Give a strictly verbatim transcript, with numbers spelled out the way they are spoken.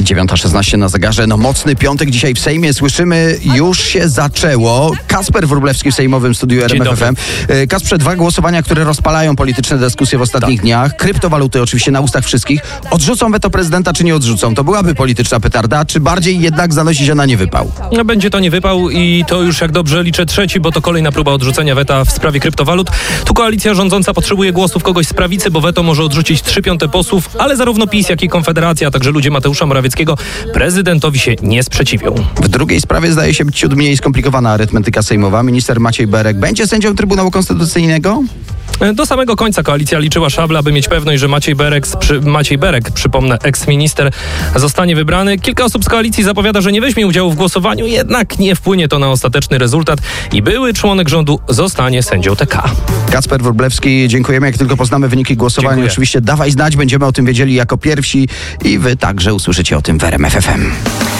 dziewiąta szesnaście na zegarze. No mocny piątek dzisiaj w Sejmie. Słyszymy, już się zaczęło. Kasper Wróblewski w sejmowym studiu R M F F M. Kasprze, dwa głosowania, które rozpalają polityczne dyskusje w ostatnich tak. dniach. Kryptowaluty oczywiście na ustach wszystkich. Odrzucą weto prezydenta, czy nie odrzucą? To byłaby polityczna petarda, czy bardziej jednak zanosi się na niewypał? No, będzie to niewypał i to już, jak dobrze liczę, trzeci, bo to kolejna próba odrzucenia weta w sprawie kryptowalut. Tu koalicja rządząca potrzebuje głosów kogoś z prawicy, bo weto może odrzucić trzy piąte posłów, ale zarówno PiS, jak i Konfederacja, a także ludzie Mateusza Morawieckiego prezydentowi się nie sprzeciwią. W drugiej sprawie zdaje się być ciut mniej skomplikowana arytmetyka sejmowa. Minister Maciej Berek będzie sędzią Trybunału Konstytucyjnego? Do samego końca koalicja liczyła szablę, aby mieć pewność, że Maciej Berek, przy, Maciej Berek, przypomnę, eks-minister, zostanie wybrany. Kilka osób z koalicji zapowiada, że nie weźmie udziału w głosowaniu, jednak nie wpłynie to na ostateczny rezultat i były członek rządu zostanie sędzią T K. Kacper Wróblewski, dziękujemy. Jak tylko poznamy wyniki głosowania, Dziękuję. Oczywiście dawaj znać, będziemy o tym wiedzieli jako pierwsi i wy także usłyszycie o tym w R M F F M.